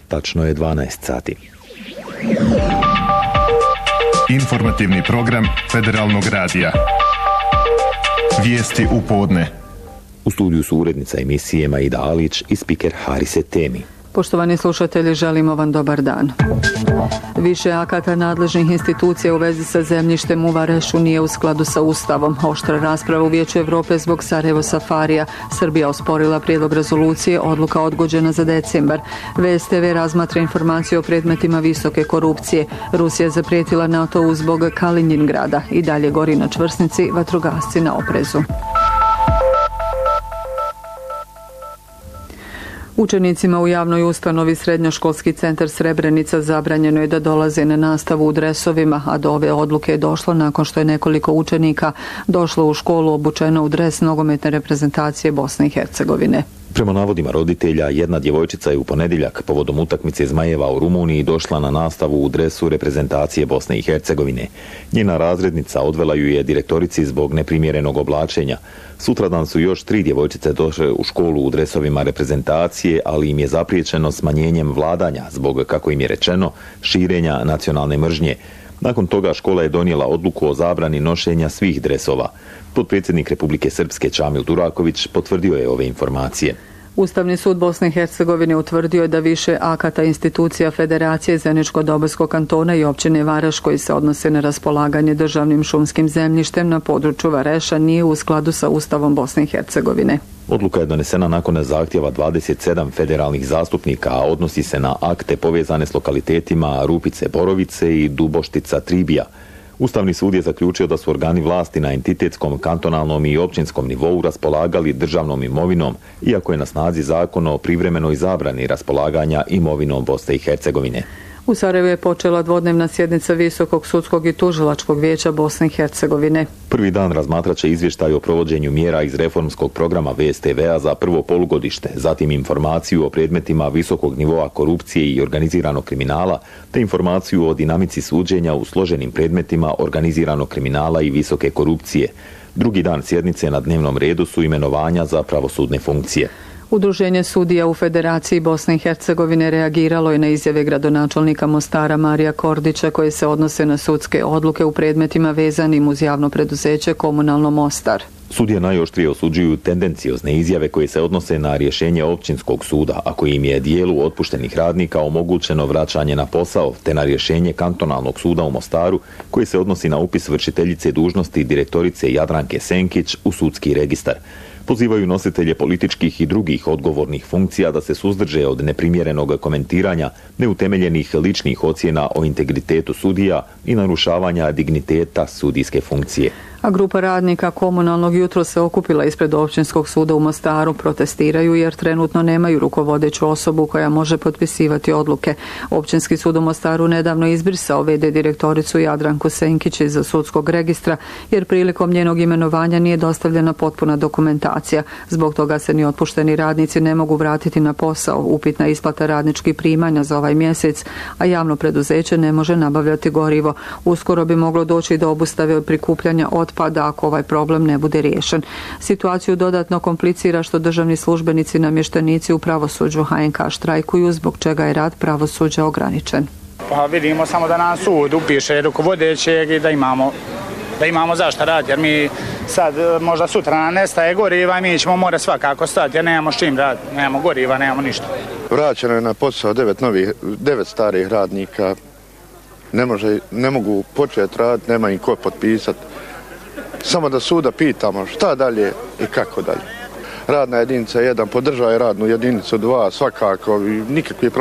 Tačno je 12 sati. Informativni program Federalnog radija. Vijesti u podne. U studiju su urednica emisije Maida Alić i spiker Harise Temi. Poštovani slušatelji, želimo vam dobar dan. Više akata nadležnih institucija u vezi sa zemljištem u Varešu nije u skladu sa Ustavom. Oštra rasprava u Vijeću Europe zbog Sarajevo safarija. Srbija osporila prijedlog rezolucije, odluka odgođena za decembar. VSTV razmatra informacije o predmetima visoke korupcije. Rusija zaprijetila NATO-u zbog Kaliningrada. I dalje gori na čvrsnici, vatrogasci na oprezu. Učenicima u javnoj ustanovi Srednjoškolski centar Srebrenica zabranjeno je da dolaze na nastavu u dresovima, a do ove odluke je došlo nakon što je nekoliko učenika došlo u školu obučeno u dres nogometne reprezentacije Bosne i Hercegovine. Prema navodima roditelja, jedna djevojčica je u ponedjeljak povodom utakmice Zmajeva u Rumuniji došla na nastavu u dresu reprezentacije Bosne i Hercegovine. Njena razrednica odvela ju je direktorici zbog neprimjerenog oblačenja. Sutradan su još 3 djevojčice došle u školu u dresovima reprezentacije, ali im je zapriječeno smanjenjem vladanja zbog, kako im je rečeno, širenja nacionalne mržnje. Nakon toga škola je donijela odluku o zabrani nošenja svih dresova. Potpredsjednik Republike Srpske Čamil Duraković potvrdio je ove informacije. Ustavni sud Bosne i Hercegovine utvrdio je da više akata institucija Federacije Zeničko-Dobojskog kantona i općine Vareš koji se odnose na raspolaganje državnim šumskim zemljištem na području Vareša nije u skladu sa Ustavom Bosne i Hercegovine. Odluka je donesena nakon zahtjeva 27 federalnih zastupnika, a odnosi se na akte povezane s lokalitetima Rupice Borovice i Duboštica Tribija. Ustavni sud je zaključio da su organi vlasti na entitetskom, kantonalnom i općinskom nivou raspolagali državnom imovinom, iako je na snazi zakon o privremenoj zabrani raspolaganja imovinom Bosne i Hercegovine. U Sarajevu je počela dvodnevna sjednica Visokog sudskog i tužilačkog vijeća Bosne i Hercegovine. Prvi dan razmatraće izvještaj o provođenju mjera iz reformskog programa VSTV-a za prvo polugodište, zatim informaciju o predmetima visokog nivoa korupcije i organiziranog kriminala, te informaciju o dinamici suđenja u složenim predmetima organiziranog kriminala i visoke korupcije. Drugi dan sjednice na dnevnom redu su imenovanja za pravosudne funkcije. Udruženje sudija u Federaciji Bosne i Hercegovine reagiralo je na izjave gradonačelnika Mostara Marija Kordića koje se odnose na sudske odluke u predmetima vezanim uz javno preduzeće Komunalno Mostar. Sudije najoštrije osuđuju tendenciozne izjave koje se odnose na rješenje općinskog suda, a kojim je dijelu otpuštenih radnika omogućeno vraćanje na posao, te na rješenje kantonalnog suda u Mostaru koje se odnosi na upis vršiteljice dužnosti direktorice Jadranke Senkić u sudski registar. Pozivaju nositelje političkih i drugih odgovornih funkcija da se suzdrže od neprimjerenog komentiranja, neutemeljenih ličnih ocjena o integritetu sudija i narušavanja digniteta sudijske funkcije. A grupa radnika komunalnog jutro se okupila ispred općinskog suda u Mostaru. Protestiraju jer trenutno nemaju rukovodeću osobu koja može potpisivati odluke. Općinski sud u Mostaru nedavno izbrisao v.d. direktoricu Jadranku Senkić iz sudskog registra jer prilikom njenog imenovanja nije dostavljena potpuna dokumentacija. Zbog toga se ni otpušteni radnici ne mogu vratiti na posao. Upitna isplata radničkih primanja za ovaj mjesec, a javno preduzeće ne može nabavljati gorivo. Uskoro bi moglo doći do obustave prikupljanja otpada ako ovaj problem ne bude riješen. Situaciju dodatno komplicira što državni službenici i namještenici u pravosuđu HNK štrajkuju, zbog čega je rad pravosuđa ograničen. Pa vidimo samo da nam sud upiše rukovodećeg i da imamo zašto raditi, jer mi sad možda sutra nam nestaje goriva i mi ćemo morati svakako stati jer nemamo s čim raditi, nemamo goriva, nemamo ništa. Vraćeno je na posao 9 starih radnika, ne mogu početi raditi, nema im ko potpisati. Samo da suda pitamo šta dalje i kako dalje. Radna jedinica 1 podržava radnu jedinicu 2 svakako i nikakvi problemi.